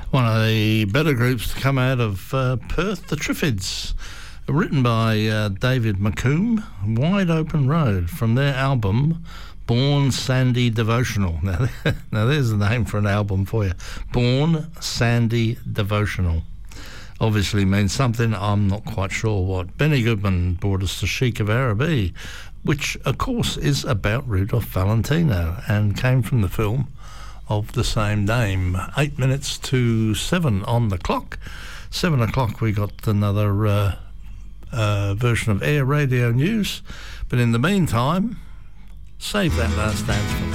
One of the better groups to come out of Perth, the Triffids, written by David McComb, Wide Open Road, from their album Born Sandy Devotional. Now there's the name for an album for you. Born Sandy Devotional. Obviously means something, I'm not quite sure what. Benny Goodman brought us the Sheik of Araby, which of course is about Rudolph Valentino and came from the film of the same name. 8 minutes to 7 on the clock. 7 o'clock we got another version of Air Radio News, but in the meantime, save that last dance for